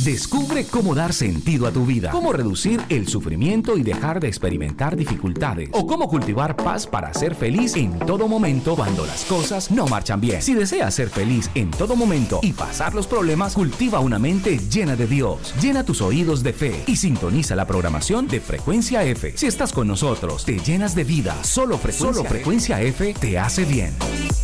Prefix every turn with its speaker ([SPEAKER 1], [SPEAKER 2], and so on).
[SPEAKER 1] Descubre cómo dar sentido a tu vida, cómo reducir el sufrimiento y dejar de experimentar dificultades, o cómo cultivar paz para ser feliz en todo momento cuando las cosas no marchan bien. Si deseas ser feliz en todo momento y pasar los problemas, cultiva una mente llena de Dios. Llena tus oídos de fe y sintoniza la programación de Frecuencia F. Si estás con nosotros, te llenas de vida. Solo Frecuencia F te hace bien.